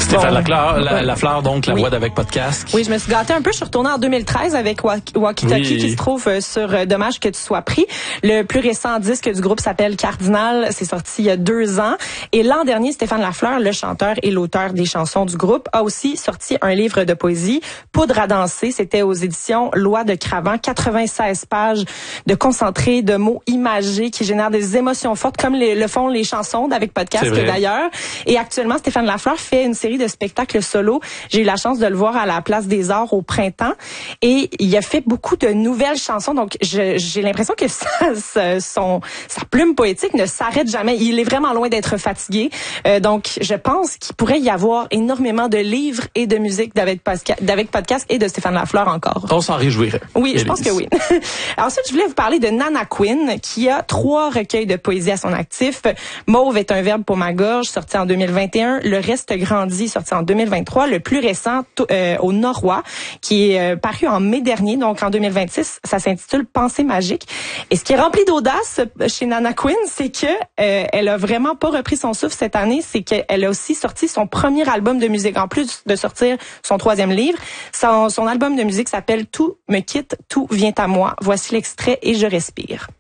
Stéphane Lafleur, donc, la voix d'Avec Podcast. Oui, je me suis gâtée un peu. Je suis retournée en 2013 avec Walkie Talkie qui se trouve sur Dommage que tu sois pris. Le plus récent disque du groupe s'appelle Cardinal. C'est sorti il y a 2 ans. Et l'an dernier, Stéphane Lafleur, le chanteur et l'auteur des chansons du groupe, a aussi sorti un livre de poésie, Poudre à danser. C'était aux éditions Loi de Cravant. 96 pages de concentré de mots imagés qui génèrent des émotions fortes, comme le font les chansons d'Avec Podcast d'ailleurs. Et actuellement, Stéphane Lafleur fait une série de spectacles solo. J'ai eu la chance de le voir à la Place des Arts au printemps. Et il a fait beaucoup de nouvelles chansons. Donc, j'ai l'impression que sa plume poétique ne s'arrête jamais. Il est vraiment loin d'être fatigué. Donc, je pense qu'il pourrait y avoir énormément de livres et de musique d'Avec Podcast et de Stéphane Lafleur encore. On s'en réjouirait. Oui, je pense que oui. Ensuite, je voulais vous parler de Nana Quinn, qui a 3 recueils de poésie à son actif. Mauve est un verbe pour ma gorge, sorti en 2021. Le reste grandit, sorti en 2023. Le plus récent, au Norrois, qui est paru en mai dernier, donc en 2026. Ça s'intitule Pensée magique. Et ce qui est rempli d'audace chez Nana Quinn, c'est que elle a vraiment pas repris son souffle cette année. C'est qu'elle a aussi sorti son premier album de musique, en plus de sortir son 3e livre. Son album de musique s'appelle Tout me quitte, tout vient à moi. Voici l'extrait et je respire.